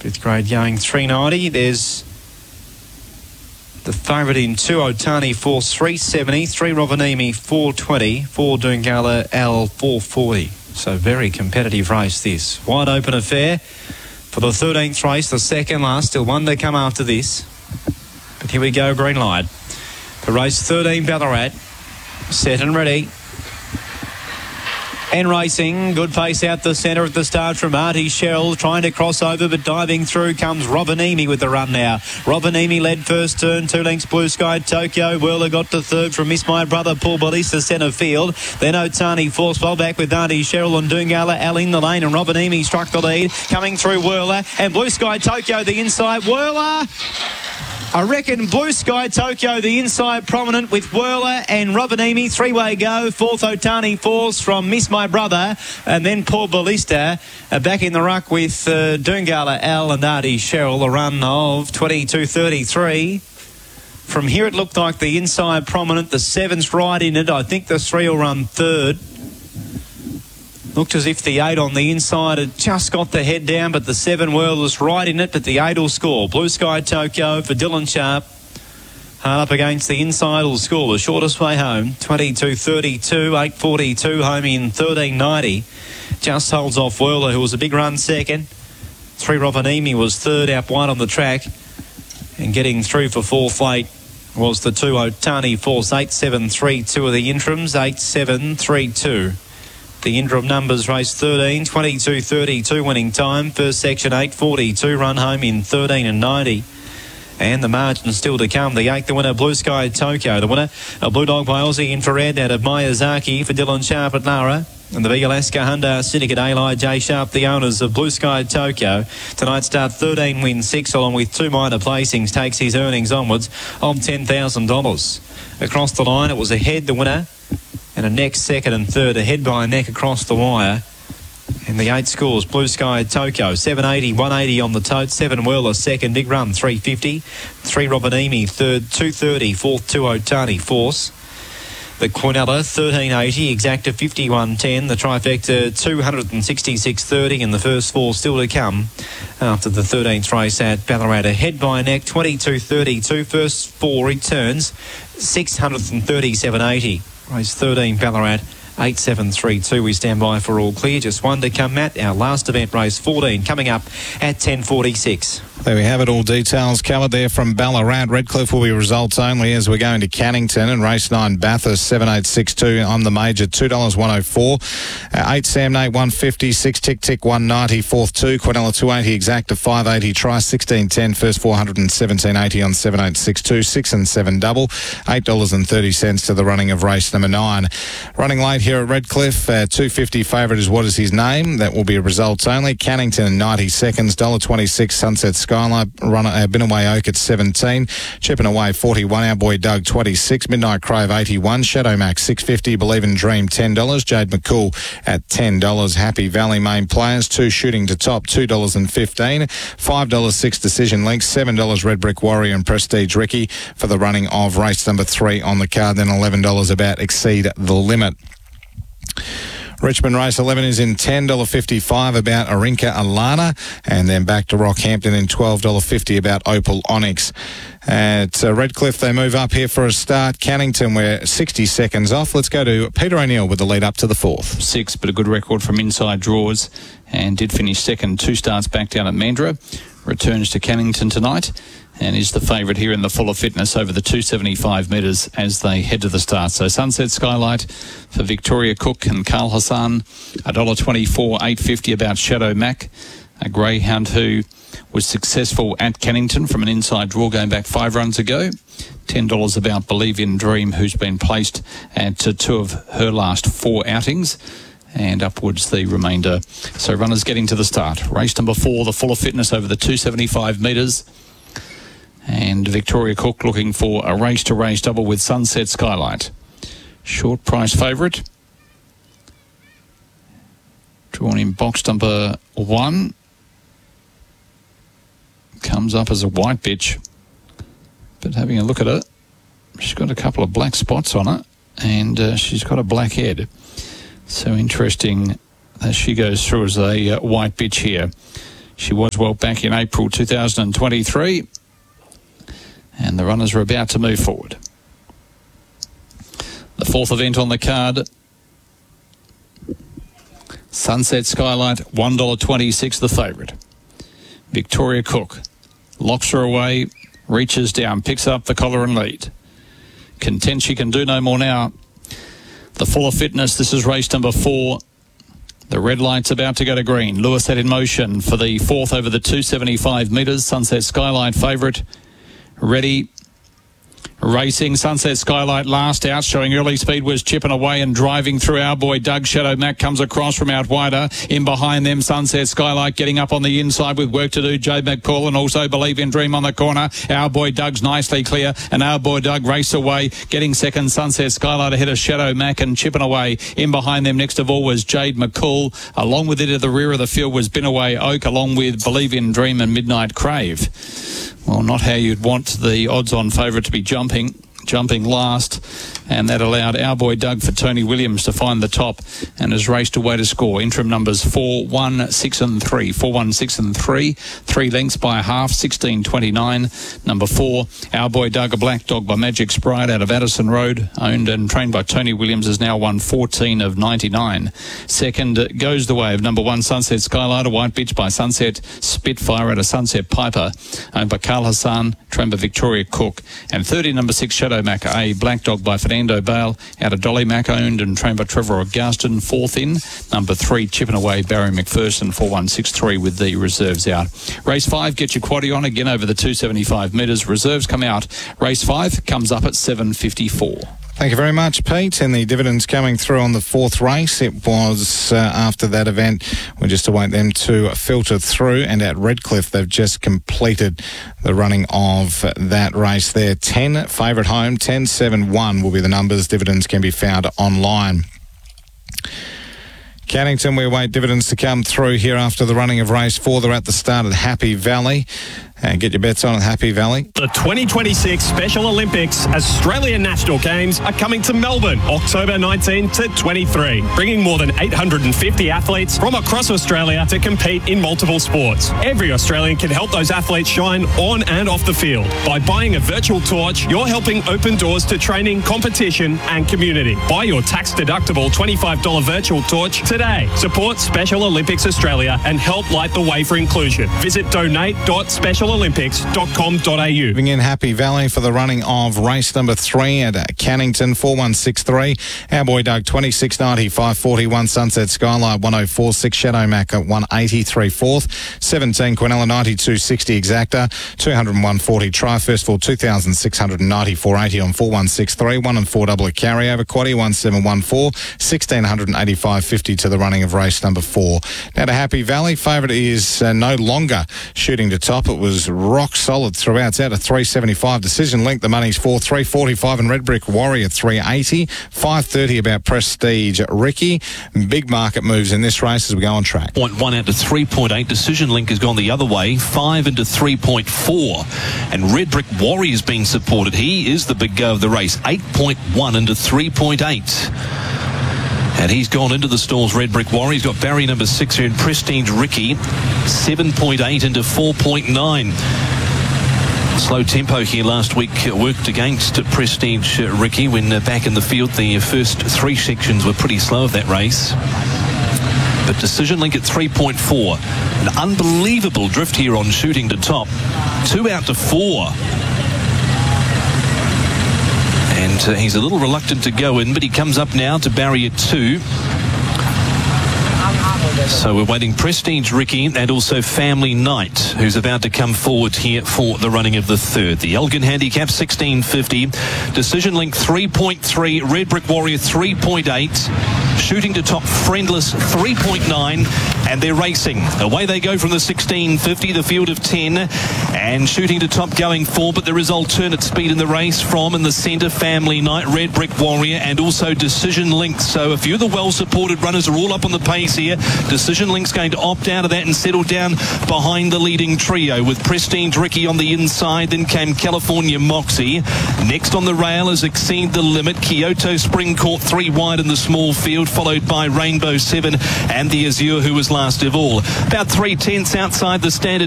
Fifth grade going 390. There's the favourite in 2, Otani, 4, 370. 3, Rovanimi, 420. 4, Dungala, L, 440. So very competitive race this. Wide open affair for the 13th race, the second last. Still one to come after this. But here we go, green light. For race 13, Ballarat. Set and ready. And racing. Good pace out the centre at the start from Artie Sherrill. Trying to cross over, but diving through comes Rovanimi with the run now. Rovanimi led first turn. 2 lengths Blue Sky Tokyo. Whirler got to third from Miss My Brother. Paul Balisa centre field. Then Otani forced well back with Artie Sherrill and Dungala. Al in the lane, and Rovanimi struck the lead. Coming through Whirler. And Blue Sky Tokyo the inside. Whirler. I reckon Blue Sky Tokyo, the inside prominent with Whirler and Rovanimi. 3-way go. Fourth Otani Force from Miss My Brother. And then Paul Ballista back in the ruck with Dungala, Al and Artie Sherrill. A run of 22.33. From here it looked like the inside prominent. The 7's right in it. I think the 3 will run third. Looked as if the 8 on the inside had just got the head down, but the 7 Whirler's right in it, but the 8 will score. Blue Sky Tokyo for Dylan Sharp. Hard up against the inside will score. The shortest way home, 22.32, 8.42, home in 13.90. Just holds off Whirler, who was a big run second. 3 Rovanimi was third out wide on the track. And getting through for fourth late was the 2 Otani Force. 8.732 of the interims, 8.732. The interim numbers race 13, 22.32 winning time. First section 8.42, run home in 13.90. And the margin still to come. The 8th, the winner, Blue Sky Tokyo. The winner, a Blue Dog by Aussie Infrared out of Miyazaki for Dylan Sharp at Nara. And the big Alaska Hyundai Syndicate Eli J Sharp, the owners of Blue Sky Tokyo. Tonight start 13 wins 6 along with 2 minor placings. Takes his earnings onwards of $10,000. Across the line, it was ahead, the winner. And a neck second and third, ahead by a neck across the wire. And the 8 scores, Blue Sky Tokyo, 780, 180 on the tote, 7 Whirler second, big run, 350. 3 Rovanimi third, 230, fourth 2 Otani Force. The Quinella, 1380, exacta 5110. The trifecta, 266.30, and the first 4 still to come after the 13th race at Ballarat. Ahead by a neck, 22.32. First 4 returns, 637.80. Race 13, Ballarat, 8.732. We stand by for all clear. Just one to come, Matt. Our last event, race 14, coming up at 10.46. There we have it, all details covered there from Ballarat. Redcliffe will be results only as we're going to Cannington, and race 9 Bathurst 7862 on the major, $2.104. 8 Sam Nate 150, 6 Tick Tick 190, fourth 2 Quinella 280, exacta 580, try 1610, first 417.80 on 7862, 6 and 7 double, $8.30 to the running of race number 9. Running late here at Redcliffe, 250 favourite is What Is His Name. That will be results only. Cannington 90 seconds, $1.26 Sunset Skylight, runner Been Away Oak at 17, Chipping Away 41, Our Boy Doug 26, Midnight Crave 81, Shadow Max 650, Believe in Dream $10, Jade McCool at $10, Happy Valley main players 2 shooting to top $2.15, $5 6 Decision Links, $7 Red Brick Warrior and Prestige Ricky for the running of race number 3 on the card, then $11 about Exceed the Limit. Richmond race 11 is in $10.55 about Arinka Alana, and then back to Rockhampton in $12.50 about Opal Onyx. At Redcliffe, they move up here for a start. Cannington, we're 60 seconds off. Let's go to Peter O'Neill with the lead up to the 4th. 6, but a good record from inside draws, and did finish second 2 starts back down at Mandurah. Returns to Cannington tonight and is the favourite here in the Full of Fitness over the 275 metres as they head to the start. So Sunset Skylight for Victoria Cook and Carl Hassan, $1.24, $8.50 about Shadow Mac, a greyhound who was successful at Cannington from an inside draw going back 5 runs ago. $10 about Believe in Dream, who's been placed at 2 of her last 4 outings. And upwards the remainder. So runners getting to the start. Race number 4, the Full of Fitness over the 275 metres. And Victoria Cook looking for a race-to-race double with Sunset Skylight. Short price favourite. Drawn in box number 1. Comes up as a white bitch. But having a look at her, she's got a couple of black spots on her. And she's got a black head. So interesting that she goes through as a white bitch here. She was well back in April 2023. And the runners are about to move forward. The fourth event on the card, Sunset Skylight, $1.26 the favourite. Victoria Cook locks her away, reaches down, picks up the collar and lead. Content she can do no more now. The Full of Fitness, this is race number 4. The red light's about to go to green. Lewis set in motion for the fourth over the 275 metres. Sunset Skylight favourite. Ready. Racing. Sunset Skylight last out, showing early speed, was chipping away and driving through. Our Boy Doug. Shadow Mac comes across from out wider. In behind them, Sunset Skylight getting up on the inside with work to do. Jade McCall and also Believe in Dream on the corner. Our Boy Doug's nicely clear, and Our Boy Doug race away, getting second. Sunset Skylight ahead of Shadow Mac and chipping away. In behind them, next of all, was Jade McCall. Along with it at the rear of the field was Binaway Oak, along with Believe in Dream and Midnight Crave. Well, not how you'd want the odds-on favourite to be jumping last, and that allowed Our Boy Doug for Tony Williams to find the top and has raced away to score. Interim numbers 4, 1, 6 and 3. 4, 1, 6 and 3. 3 lengths by a half, 16.29. Number 4, Our Boy Doug, a black dog by Magic Sprite out of Addison Road, owned and trained by Tony Williams, has now won 14 of 99. Second goes the way of number 1, Sunset Skylight, a white bitch by Sunset Spitfire out of Sunset Piper, owned by Carl Hassan, trained by Victoria Cook. And 30, number 6, Shadow Mac, a black dog by Fernando Bale out of Dolly Mac, owned and trained by Trevor Augustin. Fourth in, number 3, chipping away, Barry McPherson, 4163 with the reserves out. Race 5, get your quaddie on again over the 275 metres. Reserves come out. Race 5 comes up at 7.54. Thank you very much, Pete. And the dividends coming through on the fourth race. It was after that event. We just await them to filter through. And at Redcliffe, they've just completed the running of that race there. 10 favourite home, 10-7-1 will be the numbers. Dividends can be found online. Cannington, we await dividends to come through here after the running of race 4. They're at the start at Happy Valley. And get your bets on at Happy Valley. The 2026 Special Olympics Australian National Games are coming to Melbourne, October 19 to 23, bringing more than 850 athletes from across Australia to compete in multiple sports. Every Australian can help those athletes shine on and off the field. By buying a virtual torch, you're helping open doors to training, competition and community. Buy your tax-deductible $25 virtual torch today. Support Special Olympics Australia and help light the way for inclusion. Visit donate.specialolympics.com.au. Moving in Happy Valley for the running of race number 3 at Cannington, 4163. Our Boy Doug, 2690, 541. Sunset Skylight, 1046. Shadow Mac at 183 fourth. 17 Quinella, 9260 exacta. 201.40 try. First for 2,694.80 on 4163. 1 and 4 double a carryover. Quaddie 1714. 1,685.50 to the running of race number 4. Now to Happy Valley. Favourite is no longer shooting to top. It was rock solid throughout. It's out of 375. Decision length, the money's 4, 345, and Red Brick Warrior 380. 530 about Prestige Ricky. Big market moves in this race as we go on track. 0.1 out to 3.8. Decision link has gone the other way. 5 into 3.4. And Red Brick Warrior is being supported. He is the big go of the race. 8.1 into 3.8. And he's gone into the stalls, Red Brick Warrior. He's got Barry number 6 here in Prestige Ricky. 7.8 into 4.9. Slow tempo here last week worked against Prestige Ricky when back in the field. The first 3 sections were pretty slow of that race. But Decision Link at 3.4. An unbelievable drift here on shooting to top. 2 out to 4. And he's a little reluctant to go in, but he comes up now to barrier 2. So we're waiting Prestige Ricky and also Family Night, who's about to come forward here for the running of the third. The Elgin Handicap 1650, Decision Link 3.3, Red Brick Warrior 3.8, Shooting to Top Friendless 3.9, and they're racing. Away they go from the 1650, the field of 10, and Shooting to Top going 4, but there is alternate speed in the race from in the centre, Family Night, Red Brick Warrior, and also Decision Link. So a few of the well-supported runners are all up on the pace here. Decision Link's going to opt out of that and settle down behind the leading trio with Prestige Ricky on the inside. Then came California Moxie. Next on the rail is Exceed the Limit. Kyoto Spring Court 3 wide in the small field. followed by Rainbow 7 and the Azure, who was last of all. About 3/10 outside the standard